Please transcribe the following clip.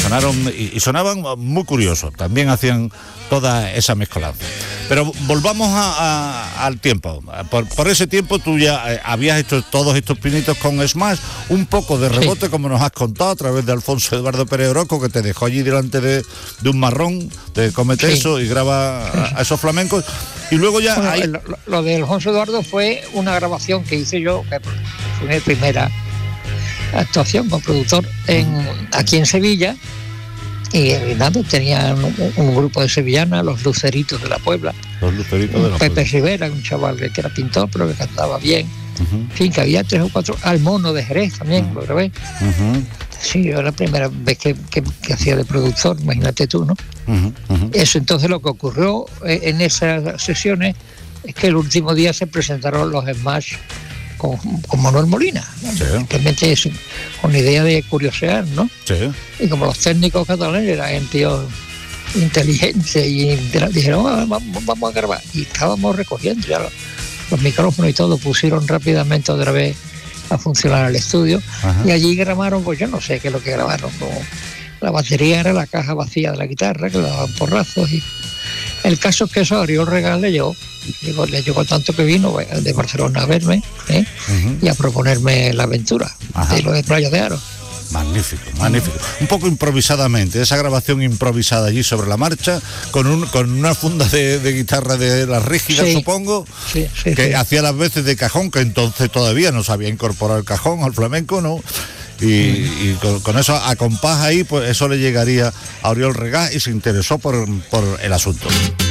y sonaban muy curiosos. También hacían toda esa mezcolanza. Pero volvamos al tiempo. Por ese tiempo tú ya habías hecho todos estos pinitos con Smash, un poco de rebote, sí, como nos has contado, a través de Alfonso Eduardo Pérez Orozco, que te dejó allí delante de un marrón, de cómete, sí, eso y graba a esos flamencos. Y luego ya... Bueno, lo de Alfonso Eduardo fue una grabación que hice yo, que fue mi primera actuación como productor aquí en Sevilla. Y nada, tenía un grupo de sevillanas, los Luceritos de la Puebla. Los Luceritos de la Pepe Puebla. Rivera, un chaval que era pintor, pero que cantaba bien. En fin, que había 3 o 4. Al Mono de Jerez también, lo grabé. Sí, era la primera vez que hacía de productor, imagínate tú, ¿no? Eso, entonces lo que ocurrió en esas sesiones es que el último día se presentaron los Smash con Manuel Molina, ¿no? Sí. Simplemente es con idea de curiosear, ¿no? Sí. Y como los técnicos catalanes eran tíos inteligentes y dijeron, vamos a grabar. Y estábamos recogiendo ya los micrófonos y todo, pusieron rápidamente otra vez a funcionar el estudio. Ajá. Y allí grabaron, pues yo no sé qué es lo que grabaron. Como la batería era la caja vacía de la guitarra, que la daban porrazos. Y el caso es que eso Oriol Regal le llegó tanto que vino de Barcelona a verme y a proponerme la aventura. Ajá. De lo de Playa de Aro. Magnífico. Un poco improvisadamente, esa grabación improvisada allí sobre la marcha, con una funda de guitarra de las rígidas, sí, supongo, sí, que hacía las veces de cajón, que entonces todavía no sabía incorporar el cajón al flamenco, ¿no? Y con eso a compás ahí, pues eso le llegaría a Oriol Regás y se interesó por el asunto.